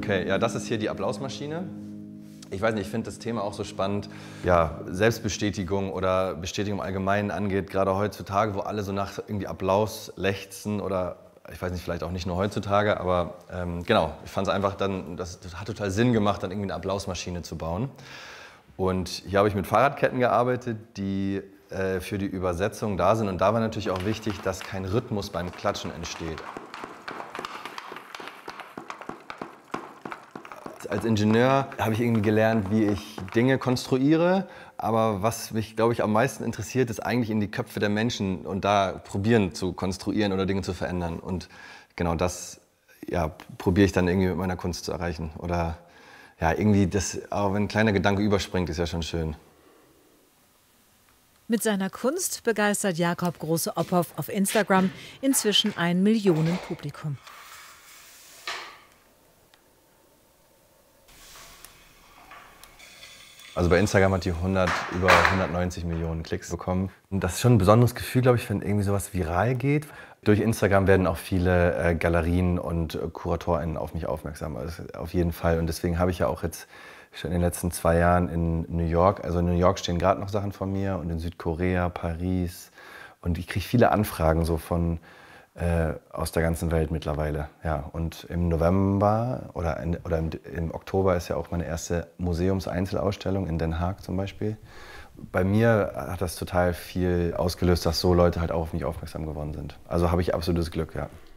Okay, ja, das ist hier die Applausmaschine. Ich weiß nicht, ich finde das Thema auch so spannend. Ja, Selbstbestätigung oder Bestätigung im Allgemeinen angeht, gerade heutzutage, wo alle so nach irgendwie Applaus lechzen oder ich weiß nicht, vielleicht auch nicht nur heutzutage, aber genau, ich fand es einfach dann, das hat total Sinn gemacht, dann irgendwie eine Applausmaschine zu bauen. Und hier habe ich mit Fahrradketten gearbeitet, die für die Übersetzung da sind. Und da war natürlich auch wichtig, dass kein Rhythmus beim Klatschen entsteht. Als Ingenieur habe ich irgendwie gelernt, wie ich Dinge konstruiere, aber was mich, glaube ich, am meisten interessiert, ist eigentlich in die Köpfe der Menschen und da probieren zu konstruieren oder Dinge zu verändern. Und genau das ja, probiere ich dann irgendwie mit meiner Kunst zu erreichen. Oder ja, irgendwie, auch wenn ein kleiner Gedanke überspringt, ist ja schon schön. Mit seiner Kunst begeistert Jakob Große-Ophoff auf Instagram inzwischen ein Millionenpublikum. Also bei Instagram hat die über 190 Millionen Klicks bekommen. Und das ist schon ein besonderes Gefühl, glaube ich, wenn irgendwie sowas viral geht. Durch Instagram werden auch viele Galerien und KuratorInnen auf mich aufmerksam, also auf jeden Fall. Und deswegen habe ich ja auch jetzt schon in den letzten 2 Jahren in New York, also in New York stehen gerade noch Sachen von mir und in Südkorea, Paris. Und ich kriege viele Anfragen so aus der ganzen Welt mittlerweile. Ja, und im November im Oktober ist ja auch meine erste Museumseinzelausstellung in Den Haag zum Beispiel. Bei mir hat das total viel ausgelöst, dass so Leute halt auch auf mich aufmerksam geworden sind. Also habe ich absolutes Glück, ja.